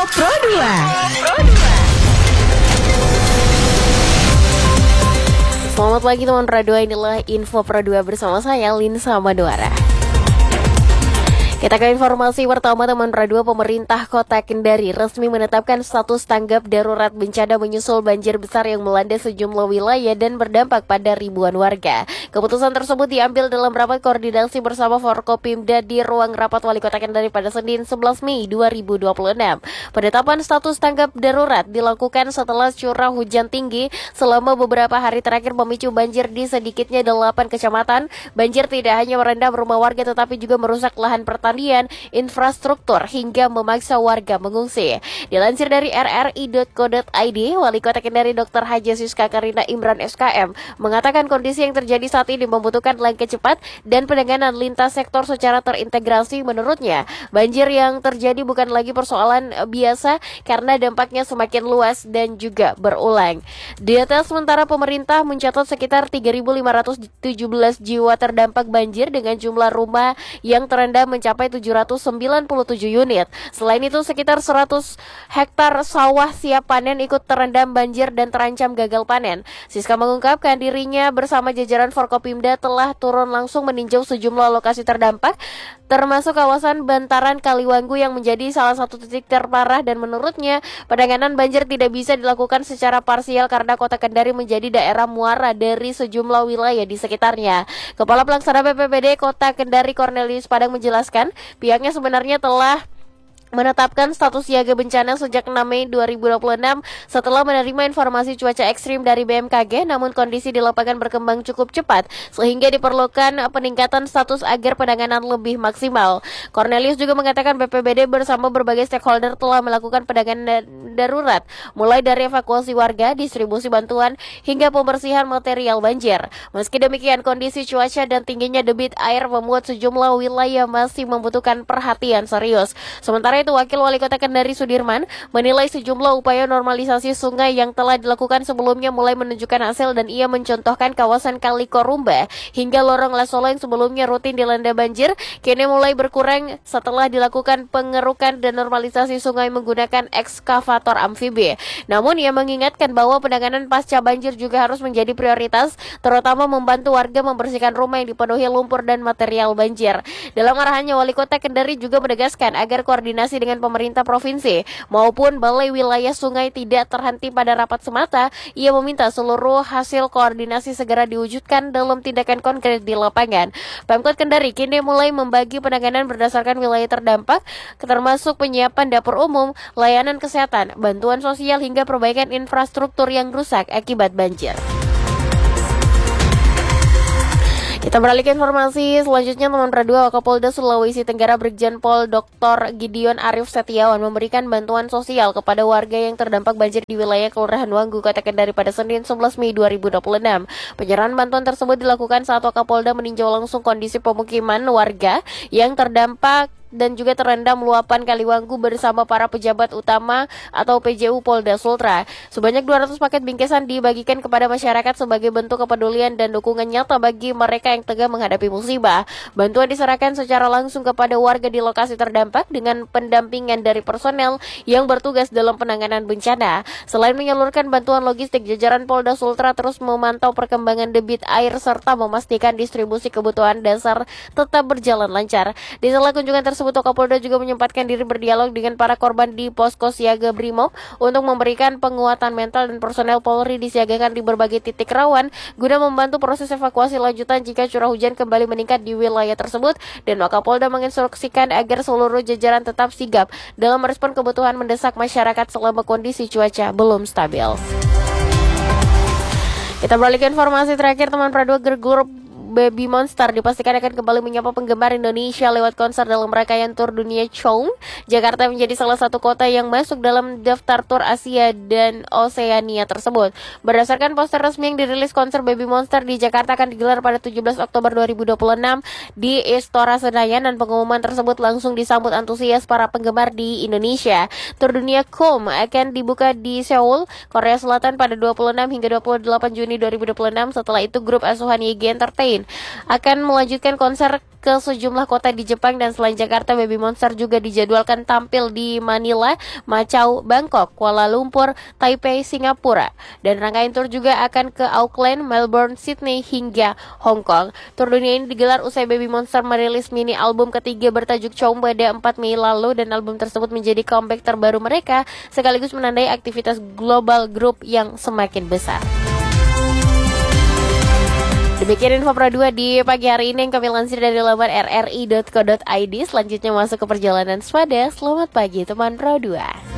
Pro 2. Selamat pagi teman Pro 2, inilah Info Pro 2 bersama saya Linsa Madwara. Kita ke informasi pertama teman Radio. Pemerintah Kota Kendari resmi menetapkan status tanggap darurat bencana menyusul banjir besar yang melanda sejumlah wilayah dan berdampak pada ribuan warga. Keputusan tersebut diambil dalam rapat koordinasi bersama Forkopimda di ruang rapat Wali Kota Kendari pada Senin 11 Mei 2026. Penetapan status tanggap darurat dilakukan setelah curah hujan tinggi selama beberapa hari terakhir memicu banjir di sedikitnya 8 kecamatan. Banjir tidak hanya merendam rumah warga tetapi juga merusak lahan pertanian, infrastruktur hingga memaksa warga mengungsi. Dilansir dari rri.co.id, Wali Kota Kendari Dr. Haja Siska Karina Imran SKM mengatakan kondisi yang terjadi saat ini membutuhkan langkah cepat dan penanganan lintas sektor secara terintegrasi. Menurutnya, banjir yang terjadi bukan lagi persoalan biasa karena dampaknya semakin luas dan juga berulang. Data sementara pemerintah mencatat sekitar 3.517 jiwa terdampak banjir dengan jumlah rumah yang terendam mencapai 797 unit. Selain itu, sekitar 100 hektar sawah siap panen ikut terendam banjir dan terancam gagal panen. Siska mengungkapkan dirinya bersama jajaran Forkopimda telah turun langsung meninjau sejumlah lokasi terdampak, termasuk kawasan bantaran Kaliwanggu yang menjadi salah satu titik terparah, dan menurutnya penanganan banjir tidak bisa dilakukan secara parsial karena Kota Kendari menjadi daerah muara dari sejumlah wilayah di sekitarnya. Kepala Pelaksana BPBD Kota Kendari Cornelius Padang menjelaskan pihaknya sebenarnya telah menetapkan status siaga bencana sejak 6 Mei 2026 setelah menerima informasi cuaca ekstrim dari BMKG, namun kondisi di lapangan berkembang cukup cepat sehingga diperlukan peningkatan status agar penanganan lebih maksimal. Cornelius juga mengatakan BPBD bersama berbagai stakeholder telah melakukan penanganan darurat, mulai dari evakuasi warga, distribusi bantuan, hingga pembersihan material banjir. Meski demikian, kondisi cuaca dan tingginya debit air membuat sejumlah wilayah masih membutuhkan perhatian serius. Sementara itu, Wakil Wali Kota Kendari Sudirman menilai sejumlah upaya normalisasi sungai yang telah dilakukan sebelumnya mulai menunjukkan hasil, dan ia mencontohkan kawasan Kali Korumba hingga Lorong Lasolo yang sebelumnya rutin dilanda banjir kini mulai berkurang setelah dilakukan pengerukan dan normalisasi sungai menggunakan ekskavator amfibi. Namun ia mengingatkan bahwa penanganan pasca banjir juga harus menjadi prioritas, terutama membantu warga membersihkan rumah yang dipenuhi lumpur dan material banjir. Dalam arahannya, Wali Kota Kendari juga menegaskan agar koordinasi dengan pemerintah provinsi maupun balai wilayah sungai tidak terhenti pada rapat semata. Ia meminta seluruh hasil koordinasi segera diwujudkan dalam tindakan konkret di lapangan. Pemkot Kendari kini mulai membagi penanganan berdasarkan wilayah terdampak, termasuk penyiapan dapur umum, layanan kesehatan, bantuan sosial, hingga perbaikan infrastruktur yang rusak akibat banjir. Kita beralih ke informasi selanjutnya teman Radio. Kapolda Sulawesi Tenggara Brigjen Pol Dr. Gideon Arif Setiawan memberikan bantuan sosial kepada warga yang terdampak banjir di wilayah Kelurahan Wanggu, Kota Kendari pada Senin 11 Mei 2026. Penyerahan bantuan tersebut dilakukan saat Wakapolda meninjau langsung kondisi pemukiman warga yang terdampak dan juga terendam luapan Kaliwanggu bersama para pejabat utama atau PJU Polda Sultra. Sebanyak 200 paket bingkisan dibagikan kepada masyarakat sebagai bentuk kepedulian dan dukungan nyata bagi mereka yang tengah menghadapi musibah. Bantuan diserahkan secara langsung kepada warga di lokasi terdampak dengan pendampingan dari personel yang bertugas dalam penanganan bencana. Selain menyalurkan bantuan logistik, jajaran Polda Sultra terus memantau perkembangan debit air serta memastikan distribusi kebutuhan dasar tetap berjalan lancar. Di sela kunjungan tersebut, Kapolda juga menyempatkan diri berdialog dengan para korban di posko siaga Brimob untuk memberikan penguatan mental, dan personel Polri disiagakan di berbagai titik rawan guna membantu proses evakuasi lanjutan jika curah hujan kembali meningkat di wilayah tersebut. Dan Wakapolda menginstruksikan agar seluruh jajaran tetap sigap dalam merespon kebutuhan mendesak masyarakat selama kondisi cuaca belum stabil. Kita beralih ke informasi terakhir teman Prado. Grup Baby Monster dipastikan akan kembali menyapa penggemar Indonesia lewat konser dalam rangkaian tur dunia Chow. Jakarta menjadi salah satu kota yang masuk dalam daftar tur Asia dan Oseania tersebut. Berdasarkan poster resmi yang dirilis, konser Baby Monster di Jakarta akan digelar pada 17 Oktober 2026 di Istora Senayan, dan pengumuman tersebut langsung disambut antusias para penggemar di Indonesia. Tur dunia COM akan dibuka di Seoul, Korea Selatan pada 26 hingga 28 Juni 2026. Setelah itu, grup asuhan YG Entertain Japan. Akan melanjutkan konser ke sejumlah kota di Jepang, dan selain Jakarta, Baby Monster juga dijadwalkan tampil di Manila, Macau, Bangkok, Kuala Lumpur, Taipei, Singapura. Dan rangkaian tur juga akan ke Auckland, Melbourne, Sydney, hingga Hong Kong. Tur dunia ini digelar usai Baby Monster merilis mini album ketiga bertajuk Chom pada 4 Mei lalu, dan album tersebut menjadi comeback terbaru mereka sekaligus menandai aktivitas global grup yang semakin besar. Demikian info Pro 2 di pagi hari ini yang kami lansir dari laman rri.co.id. Selanjutnya masuk ke perjalanan Swada. Selamat pagi teman Pro 2.